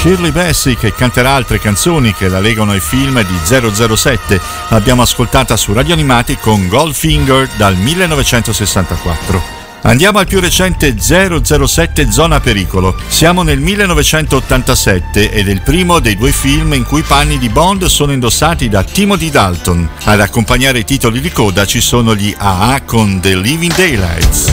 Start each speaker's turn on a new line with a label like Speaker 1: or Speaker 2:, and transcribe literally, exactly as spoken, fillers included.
Speaker 1: Shirley Bassey, che canterà altre canzoni che la legano ai film di zero zero sette. L'abbiamo ascoltata su Radio Animati con Goldfinger dal millenovecentosessantaquattro. Andiamo al più recente zero zero sette Zona Pericolo. Siamo nel millenovecentottantasette ed è il primo dei due film in cui i panni di Bond sono indossati da Timothy Dalton. Ad accompagnare i titoli di coda ci sono gli A A con The Living Daylights.